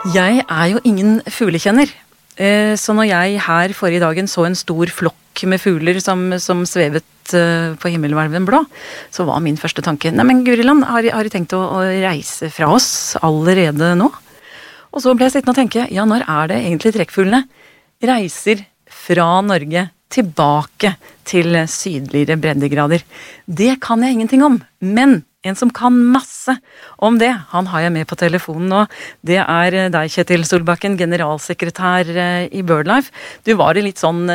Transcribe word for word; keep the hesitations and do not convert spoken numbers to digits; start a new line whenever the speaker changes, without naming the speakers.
Jeg er jo ingen fuglekjenner, så når jeg her forrige dagen så en stor flokk med fugler som, som svevet på himmelhvelven blå, så var min første tanke, nei, men Guriland, har, har de tenkt å, å reise fra oss allerede nå? Og så ble jeg sittende og tenke, ja, når er det egentlig trekkfuglene reiser fra Norge tilbake til sydligere breddegrader? Det kan jeg ingenting om, men en som kan masse om det, han har jeg med på telefonen nå. Det er deg, Kjetil Solbakken, generalsekretær i BirdLife. Du var det litt sånn